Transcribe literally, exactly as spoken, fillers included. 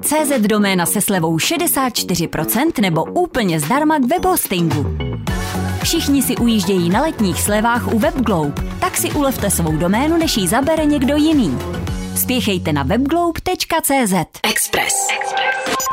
cé zet doména se slevou šedesát čtyři procent nebo úplně zdarma k webhostingu. Všichni si ujíždějí na letních slevách u WebGlobe, tak si ulevte svou doménu, než ji zabere někdo jiný. Spěchejte na webglobe tečka cé zet. Express.